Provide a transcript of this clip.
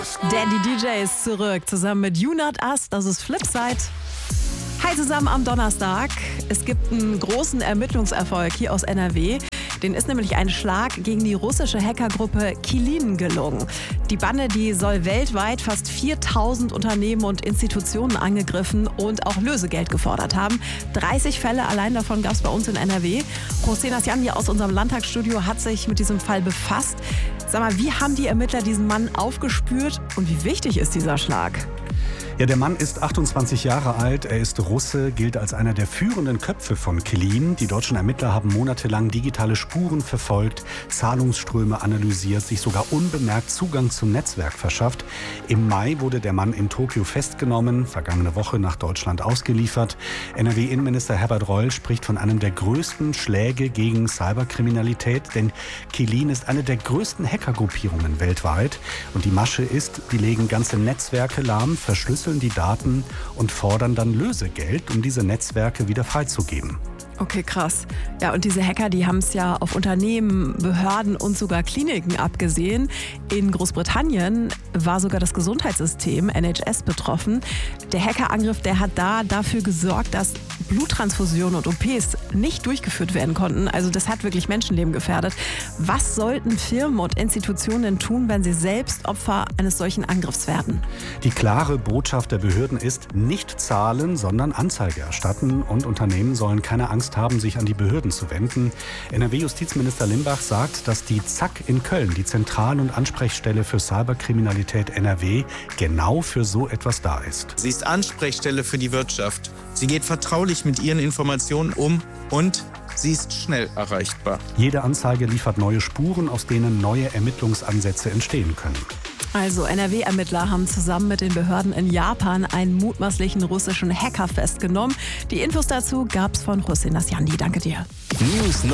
Daddy DJ ist zurück, zusammen mit You Not Us, das ist Flipside. Hi zusammen am Donnerstag. Es gibt einen großen Ermittlungserfolg hier aus NRW. Den ist nämlich ein Schlag gegen die russische Hackergruppe Qilin gelungen. Die Bande, die soll weltweit fast 4000 Unternehmen und Institutionen angegriffen und auch Lösegeld gefordert haben. 30 Fälle allein davon gab es bei uns in NRW. Hossein Nasyan hier aus unserem Landtagsstudio hat sich mit diesem Fall befasst. Sag mal, wie haben die Ermittler diesen Mann aufgespürt und wie wichtig ist dieser Schlag? Ja, der Mann ist 28 Jahre alt, er ist Russe, gilt als einer der führenden Köpfe von Qilin. Die deutschen Ermittler haben monatelang digitale Spuren verfolgt, Zahlungsströme analysiert, sich sogar unbemerkt Zugang zum Netzwerk verschafft. Im Mai wurde der Mann in Tokio festgenommen, vergangene Woche nach Deutschland ausgeliefert. NRW-Innenminister Herbert Reul spricht von einem der größten Schläge gegen Cyberkriminalität, denn Qilin ist eine der größten Hackergruppierungen weltweit. Und die Masche ist, die legen ganze Netzwerke lahm, verschlüsseln die Daten und fordern dann Lösegeld, um diese Netzwerke wieder freizugeben. Okay, krass. Ja, und diese Hacker, die haben es ja auf Unternehmen, Behörden und sogar Kliniken abgesehen. In Großbritannien war sogar das Gesundheitssystem NHS betroffen. Der Hackerangriff, der hat dafür gesorgt, dass Bluttransfusionen und OPs nicht durchgeführt werden konnten. Also das hat wirklich Menschenleben gefährdet. Was sollten Firmen und Institutionen denn tun, wenn sie selbst Opfer eines solchen Angriffs werden? Die klare Botschaft der Behörden ist, nicht zahlen, sondern Anzeige erstatten. Und Unternehmen sollen keine Angst haben, sich an die Behörden zu wenden. NRW-Justizminister Limbach sagt, dass die ZAK in Köln, die Zentral- und Ansprechstelle für Cyberkriminalität NRW, genau für so etwas da ist. Sie ist Ansprechstelle für die Wirtschaft. Sie geht vertraulich mit ihren Informationen um und sie ist schnell erreichbar. Jede Anzeige liefert neue Spuren, aus denen neue Ermittlungsansätze entstehen können. Also NRW-Ermittler haben zusammen mit den Behörden in Japan einen mutmaßlichen russischen Hacker festgenommen. Die Infos dazu gab's von Hossein Nasyan. Danke dir.